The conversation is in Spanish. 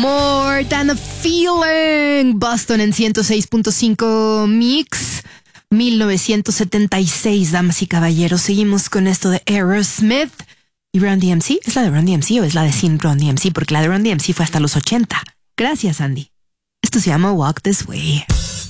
More Than a Feeling. Boston en 106.5 Mix. 1976, damas y caballeros. Seguimos con esto de Aerosmith. ¿Y Run DMC? ¿Es la de Run DMC o es la de Sin Run DMC? Porque la de Run DMC fue hasta los 80. Gracias, Andy. Esto se llama Walk This Way.